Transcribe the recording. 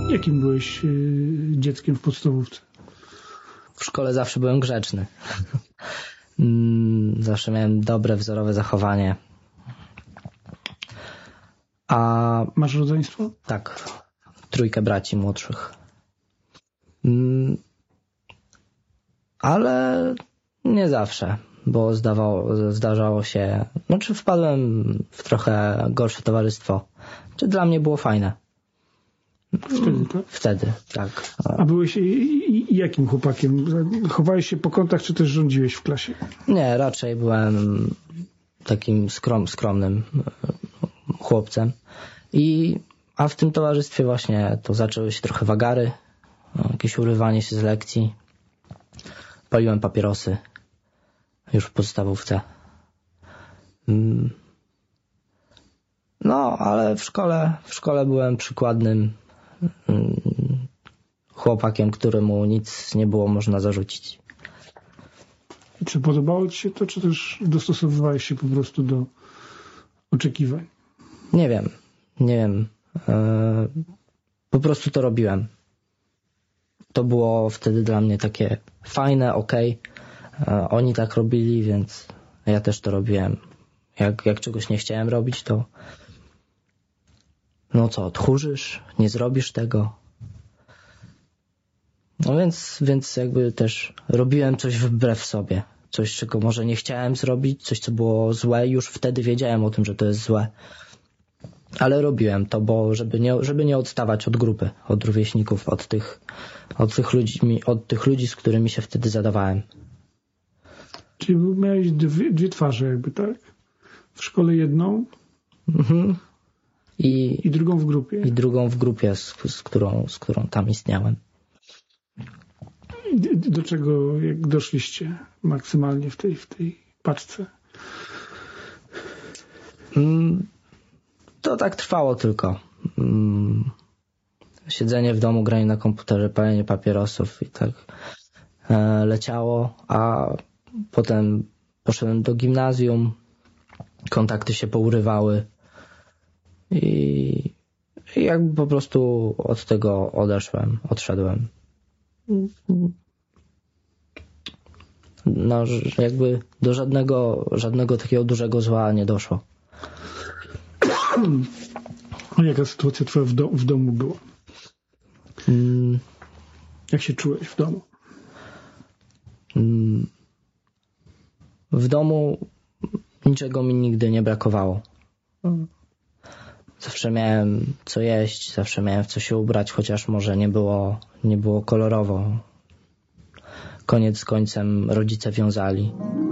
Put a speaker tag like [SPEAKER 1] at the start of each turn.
[SPEAKER 1] Jakim byłeś dzieckiem w podstawówce?
[SPEAKER 2] W szkole zawsze byłem grzeczny. Zawsze miałem dobre, wzorowe zachowanie. A
[SPEAKER 1] masz rodzeństwo?
[SPEAKER 2] Tak. 3 braci młodszych. Ale nie zawsze, bo zdarzało się, czy wpadłem w trochę gorsze towarzystwo. Czy dla mnie było fajne.
[SPEAKER 1] Wtedy, tak?
[SPEAKER 2] Wtedy, tak.
[SPEAKER 1] A byłeś jakim chłopakiem? Chowałeś się po kątach, czy też rządziłeś w klasie?
[SPEAKER 2] Nie, raczej byłem takim skromnym chłopcem. A w tym towarzystwie właśnie to zaczęły się trochę wagary, jakieś urywanie się z lekcji. Paliłem papierosy już w podstawówce. Ale w szkole byłem przykładnym chłopakiem, któremu nic nie było można zarzucić.
[SPEAKER 1] I czy podobało ci się to, czy też dostosowywałeś się po prostu do oczekiwań?
[SPEAKER 2] Nie wiem. Po prostu to robiłem. To było wtedy dla mnie takie fajne, okej. Oni tak robili, więc ja też to robiłem. Jak czegoś nie chciałem robić, to odchórzysz, nie zrobisz tego. Więc jakby też robiłem coś wbrew sobie. Coś, czego może nie chciałem zrobić, coś, co było złe. Już wtedy wiedziałem o tym, że to jest złe. Ale robiłem to, bo żeby nie odstawać od grupy, od rówieśników, od tych ludzi, z którymi się wtedy zadawałem.
[SPEAKER 1] Czyli miałeś dwie twarze jakby, tak? W szkole jedną i drugą w grupie.
[SPEAKER 2] I drugą w grupie, z którą tam istniałem.
[SPEAKER 1] Do czego jak doszliście maksymalnie w tej paczce?
[SPEAKER 2] To tak trwało tylko. Siedzenie w domu, granie na komputerze, palenie papierosów i tak leciało, a potem poszedłem do gimnazjum, kontakty się pourywały i jakby po prostu od tego odszedłem. Jakby do żadnego takiego dużego zła nie doszło.
[SPEAKER 1] A jaka sytuacja twoja w domu była? Jak się czułeś w domu?
[SPEAKER 2] W domu niczego mi nigdy nie brakowało. Zawsze miałem co jeść, zawsze miałem w co się ubrać, chociaż może nie było kolorowo. Koniec z końcem rodzice wiązali.